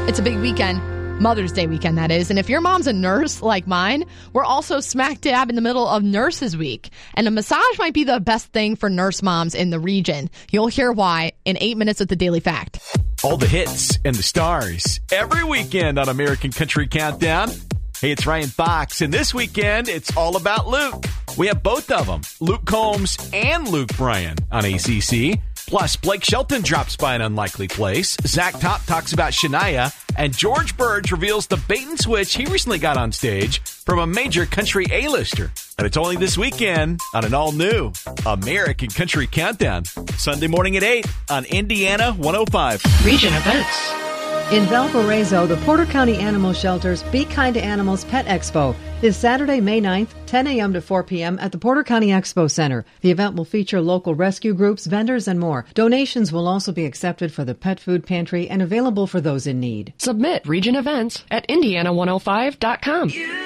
It's a big weekend. Mother's Day weekend, that is. And if your mom's a nurse like mine, we're also smack dab in the middle of Nurses Week. And a massage might be the best thing for nurse moms in the region. You'll hear why in 8 minutes with the Daily Fact. All the hits and the stars every weekend on American Country Countdown. Hey, it's Ryan Fox, and this weekend, it's all about Luke. We have both of them, Luke Combs and Luke Bryan on ACC. Plus, Blake Shelton drops by an unlikely place. Zach Top talks about Shania. And George Burge reveals the bait and switch he recently got on stage from a major country A-lister. And it's only this weekend on an all-new American Country Countdown. Sunday morning at 8 on Indiana 105. Region events. In Valparaiso, the Porter County Animal Shelter's Be Kind to Animals Pet Expo is Saturday, May 9th, 10 a.m. to 4 p.m. at the Porter County Expo Center. The event will feature local rescue groups, vendors, and more. Donations will also be accepted for the pet food pantry and available for those in need. Submit region events at Indiana105.com.